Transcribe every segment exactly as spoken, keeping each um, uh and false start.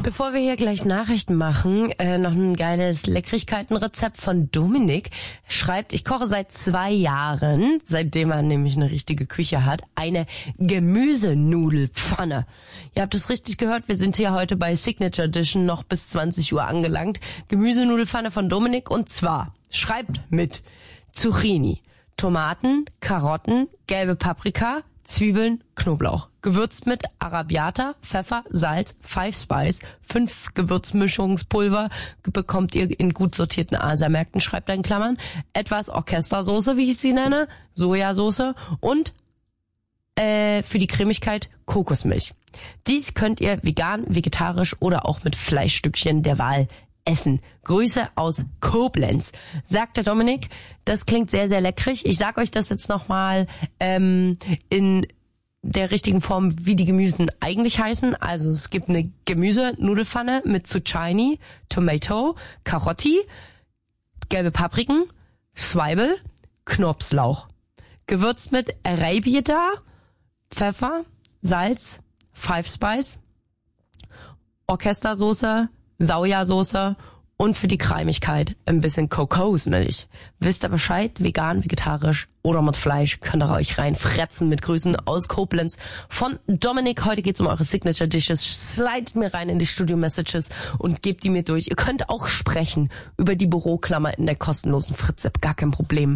Bevor wir hier gleich Nachrichten machen, äh, noch ein geiles Leckrigkeitenrezept von Dominik. Schreibt, ich koche seit zwei Jahren, seitdem er nämlich eine richtige Küche hat, eine Gemüsenudelpfanne. Ihr habt es richtig gehört, wir sind hier heute bei Signature Edition noch bis zwanzig Uhr angelangt. Gemüsenudelpfanne von Dominik und zwar, schreibt mit Zucchini, Tomaten, Karotten, gelbe Paprika, Zwiebeln, Knoblauch. Gewürzt mit Arrabbiata, Pfeffer, Salz, Five Spice, fünf Gewürzmischungspulver bekommt ihr in gut sortierten Asiamärkten, schreibt da in Klammern, etwas Orchestersoße, wie ich sie nenne, Sojasauce und äh, für die Cremigkeit Kokosmilch. Dies könnt ihr vegan, vegetarisch oder auch mit Fleischstückchen der Wahl essen. Grüße aus Koblenz, sagt der Dominik. Das klingt sehr, sehr leckrig. Ich sag euch das jetzt nochmal ähm, in der richtigen Form, wie die Gemüsen eigentlich heißen. Also es gibt eine Gemüsenudelpfanne mit Zucchini, Tomato, Karotti, gelbe Papriken, Zwiebel, Knoblauch. Gewürzt mit Arrabbiata, Pfeffer, Salz, Five Spice, Orchestersoße, Sojasauce und für die Cremigkeit ein bisschen Kokosmilch. Wisst ihr Bescheid? Vegan, vegetarisch oder mit Fleisch könnt ihr euch reinfretzen. Mit Grüßen aus Koblenz von Dominik. Heute geht's um eure Signature Dishes. Slidet mir rein in die Studio Messages und gebt die mir durch. Ihr könnt auch sprechen über die Büroklammer in der kostenlosen Fritz-App. Gar kein Problem.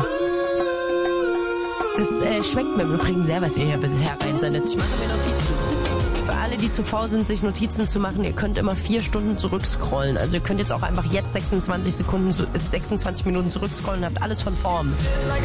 Das äh, schmeckt mir im Übrigen sehr, was ihr hier bisher reinsendet. Ich mache mir Notizen. Für alle, die zu faul sind, sich Notizen zu machen, ihr könnt immer vier Stunden zurückscrollen. Also ihr könnt jetzt auch einfach jetzt sechsundzwanzig Sekunden, sechsundzwanzig Minuten zurückscrollen und habt alles von vorn.